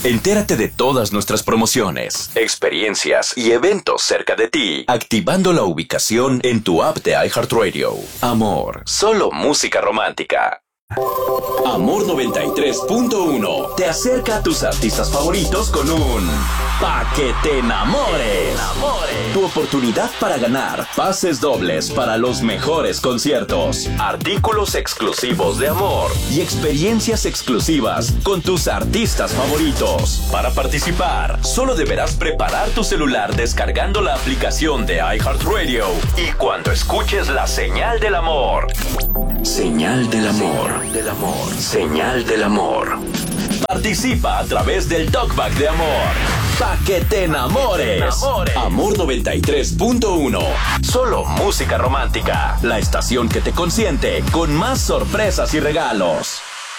Entérate de todas nuestras promociones, experiencias y eventos cerca de ti, activando la ubicación en tu app de iHeartRadio. Amor, solo música romántica. Amor 93.1 te acerca a tus artistas favoritos con un Pa' que te enamores. Tu oportunidad para ganar pases dobles para los mejores conciertos, artículos exclusivos de Amor y experiencias exclusivas con tus artistas favoritos. Para participar, solo deberás preparar tu celular descargando la aplicación de iHeartRadio y cuando escuches la señal del amor. Señal del amor. Señal del amor. Participa a través del Talkback de Amor. Pa' que te enamores. Amor 93.1. Solo música romántica. La estación que te consiente con más sorpresas y regalos.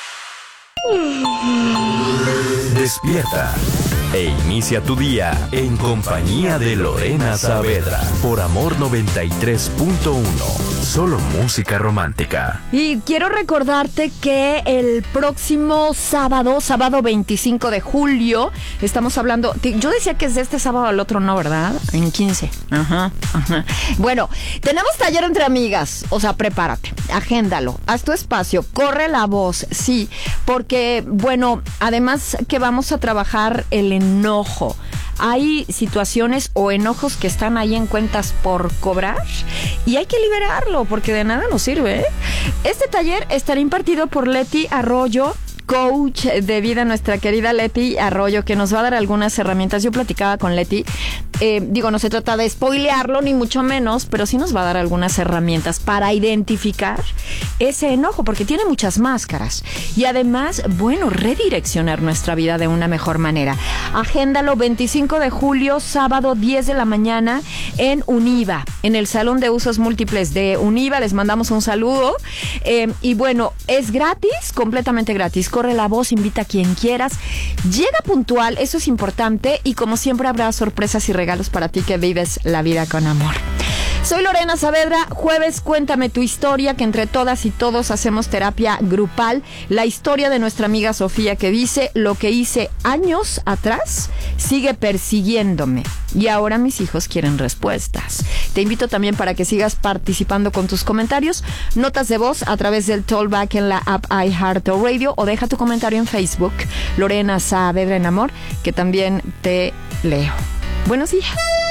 Despierta e inicia tu día en compañía de Lorena Saavedra por Amor 93.1. Solo música romántica. Y quiero recordarte que el próximo sábado 25 de julio, estamos hablando, yo decía que es de este sábado al otro, no, ¿verdad? En 15. Ajá. Bueno, tenemos taller entre amigas, o sea, prepárate, agéndalo, haz tu espacio, corre la voz, sí, porque, bueno, además que vamos a trabajar el enojo. Hay situaciones o enojos que están ahí en cuentas por cobrar y hay que liberarlo porque de nada nos sirve, ¿eh? Este taller estará impartido por Leti Arroyo, coach de vida, nuestra querida Leti Arroyo, que nos va a dar algunas herramientas. Yo platicaba con Leti, no se trata de spoilearlo ni mucho menos, pero sí nos va a dar algunas herramientas para identificar ese enojo, porque tiene muchas máscaras y además, bueno, redireccionar nuestra vida de una mejor manera. Agéndalo 25 de julio, sábado 10 de la mañana en Univa, en el Salón de Usos Múltiples de Univa. Les mandamos un saludo y bueno, es gratis, completamente gratis. Corre la voz, invita a quien quieras, llega puntual, eso es importante, y como siempre habrá sorpresas y regalos para ti que vives la vida con amor. Soy Lorena Saavedra. Jueves, cuéntame tu historia, que entre todas y todos hacemos terapia grupal. La historia de nuestra amiga Sofía, que dice: lo que hice años atrás sigue persiguiéndome y ahora mis hijos quieren respuestas. Te invito también para que sigas participando con tus comentarios, notas de voz a través del Talkback en la app iHeartRadio, o deja tu comentario en Facebook, Lorena Saavedra en Amor, que también te leo. Buenos días.